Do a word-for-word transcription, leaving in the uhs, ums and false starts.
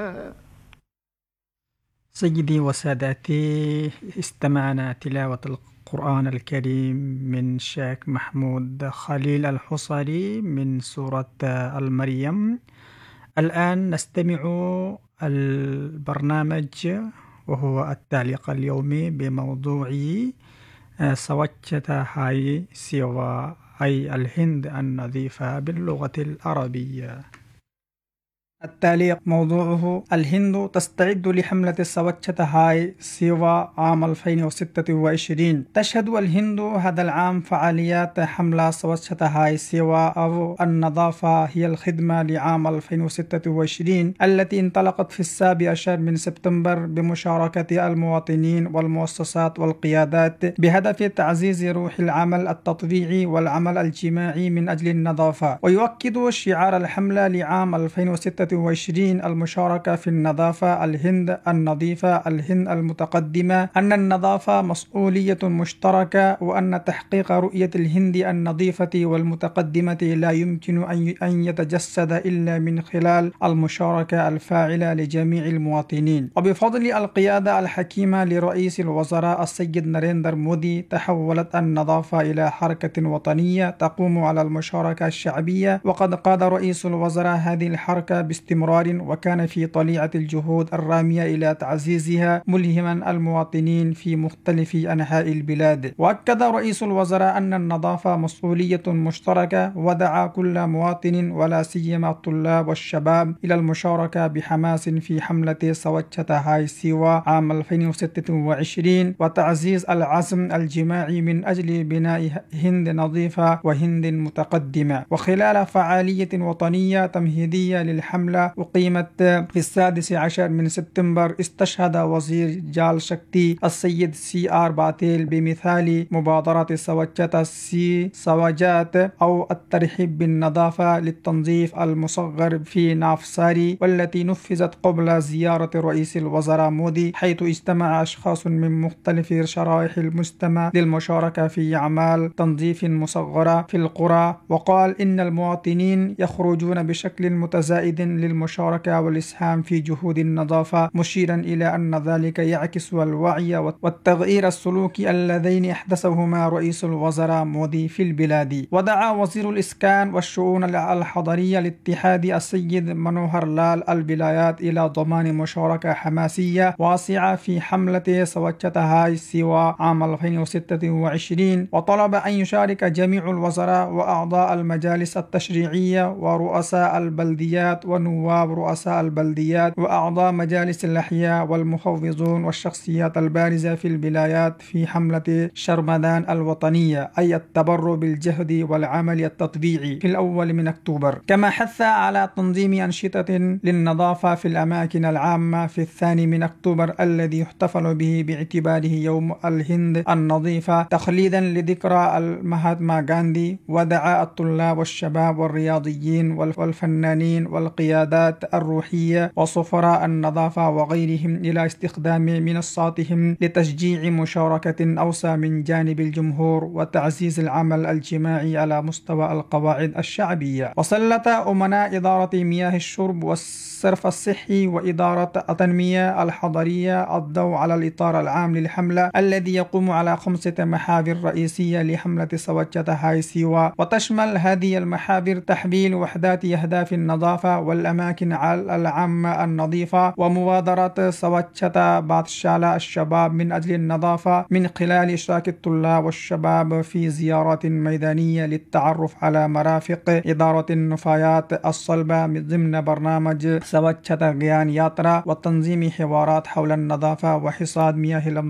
سيدي وسادتي، استمعنا تلاوة القرآن الكريم من شيخ محمود خليل الحصري من سورة المريم. الآن نستمع البرنامج وهو التعليق اليومي بموضوع سوتشتا هاي سيوا، أي الهند النظيفة باللغة العربية. التعليق موضوعه: الهند تستعد لحملة سوتشتا هاي سيوا عام ألفين وستة وعشرين. تشهد الهند هذا العام فعاليات حملة سوتشتا هاي سيوا أو النظافة هي الخدمة لعام ألفين وستة وعشرين التي انطلقت في السابع عشر من سبتمبر بمشاركة المواطنين والمؤسسات والقيادات بهدف تعزيز روح العمل التطوعي والعمل الجماعي من أجل النظافة. ويؤكد شعار الحملة لعام ألفين وستة وعشرين المشاركة في النظافة، الهند النظيفة، الهند المتقدمة، أن النظافة مسؤولية مشتركة، وأن تحقيق رؤية الهند النظيفة والمتقدمة لا يمكن أن يتجسد إلا من خلال المشاركة الفاعلة لجميع المواطنين. وبفضل القيادة الحكيمة لرئيس الوزراء السيد ناريندرا مودي تحولت النظافة إلى حركة وطنية تقوم على المشاركة الشعبية، وقد قاد رئيس الوزراء هذه الحركة باستمرار وكان في طليعة الجهود الرامية إلى تعزيزها ملهما المواطنين في مختلف أنحاء البلاد. وأكد رئيس الوزراء أن النظافة مسؤولية مشتركة، ودعا كل مواطن ولا سيما الطلاب والشباب إلى المشاركة بحماس في حملة سوتشتا هاي سيوا عام ألفين وستة وعشرين وتعزيز العزم الجماعي من أجل بناء هند نظيفة وهند متقدمة. وخلال فعالية وطنية تمهيدية للحملة أقيمت في السادس عشر من سبتمبر، استشهد وزير جال شكتي السيد سي آر باتيل بمثال مبادرة سوتشتا سي سواجات أو الترحيب بالنظافة للتنظيف المصغر في نافساري، والتي نفذت قبل زيارة رئيس الوزراء مودي، حيث اجتمع أشخاص من مختلف شرائح المجتمع للمشاركة في أعمال تنظيف مصغرة في القرى. وقال إن المواطنين يخرجون بشكل متزايد للمشاركة والإسهام في جهود النظافة، مشيرا إلى أن ذلك يعكس الوعي والتغيير السلوكي اللذين أحدثهما رئيس الوزراء مودي في البلاد. ودعا وزير الإسكان والشؤون الحضرية الاتحاد السيد منوهر لال البلاد إلى ضمان مشاركة حماسية واسعة في حملة سوتشتا هاي سيوا عام ألفين وستة وعشرين، وطلب أن يشارك جميع الوزراء وأعضاء المجالس التشريعية ورؤساء البلديات ونواب رؤساء البلديات وأعضاء مجالس الأحياء والمفوضون والشخصيات البارزة في الولايات في حملة شرمدان الوطنية، أي التبرع بالجهد والعمل التطبيعي في الأول من أكتوبر. كما حث على تنظيم أنشطة للنظافة في الأماكن العامة في الثاني من أكتوبر الذي يحتفل به باعتباره يوم الهند النظيفة تخليدا لذكرى المهاتما غاندي. ودعا الطلاب والشباب والرياضيين والفنانين والقيادات الروحية وسفراء النظافة وغيرهم إلى استخدام منصاتهم لتشجيع مشاركة أوسع من جانب الجمهور وتعزيز العمل الجماعي على مستوى القواعد الشعبية. وسلط أمناء إدارة مياه الشرب والصرف الصحي وإدارة التنمية الحضرية الضوء على الإطار العام للحملة الذي يقوم على خمسة محاور رئيسية لحملة سوتشتا هاي سيوا، وتشمل هذه المحاور تحويل وحدات أهداف النظافة والأماكن العامة النظيفة، ومبادرة سوتشتا باتشالا الشباب من أجل النظافة من خلال إشراك الطلاب والشباب في زيارات ميدانية للتعرف على مرافق إدارة النفايات الصلبة ضمن برنامج سوتشتا غيان ياترا، وتنظيم حوارات حول النظافة وحصاد مياه